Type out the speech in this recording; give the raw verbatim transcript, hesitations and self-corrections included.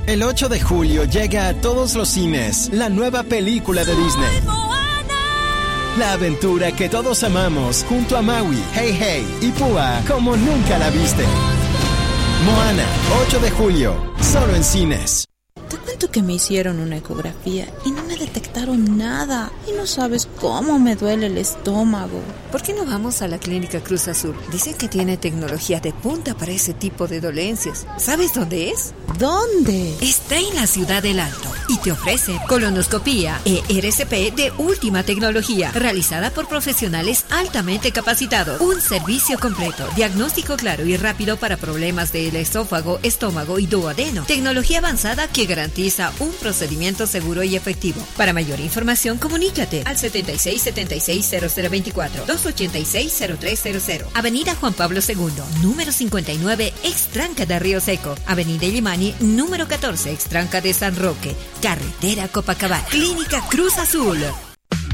El ocho de julio llega a todos los cines la nueva película de Disney. La aventura que todos amamos junto a Maui, Hey Hey y Púa como nunca la viste. Moana, ocho de julio, solo en cines. Te cuento que me hicieron una ecografía y no me detectaron nada. Y no sabes cómo me duele el estómago. ¿Por qué no vamos a la Clínica Cruz Azul? Dicen que tiene tecnología de punta para ese tipo de dolencias. ¿Sabes dónde es? ¿Dónde? Está en la Ciudad del Alto y te ofrece colonoscopía E R C P de última tecnología, realizada por profesionales altamente capacitados. Un servicio completo, diagnóstico claro y rápido para problemas del esófago, estómago y duodeno. Tecnología avanzada que garantiza un procedimiento seguro y efectivo. Para mayor información, comunícate al setenta y seis setenta y seis cero cero veinticuatro, dos ochenta y seis cero tres cero cero. Avenida Juan Pablo segundo, número cincuenta y nueve, Extranca de Río Seco. Avenida Illimani, número catorce, Extranca de San Roque. Carretera Copacabana. Clínica Cruz Azul.